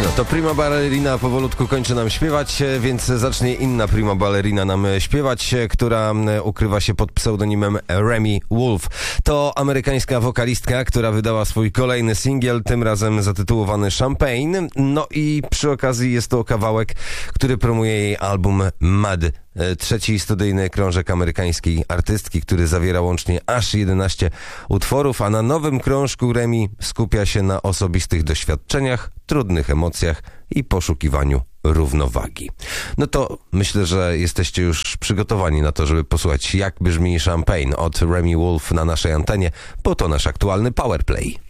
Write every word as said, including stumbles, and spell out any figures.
No to prima ballerina powolutku kończy nam śpiewać, więc zacznie inna prima ballerina nam śpiewać, która ukrywa się pod pseudonimem Remi Wolf. To amerykańska wokalistka, która wydała swój kolejny singiel, tym razem zatytułowany Champagne. No i przy okazji jest to kawałek, który promuje jej album Mad. Trzeci studyjny krążek amerykańskiej artystki, który zawiera łącznie aż jedenaście utworów, a na nowym krążku Remi skupia się na osobistych doświadczeniach, trudnych emocjach i poszukiwaniu równowagi. No to myślę, że jesteście już przygotowani na to, żeby posłuchać, jak brzmi Champagne od Remi Wolf na naszej antenie, bo to nasz aktualny Powerplay.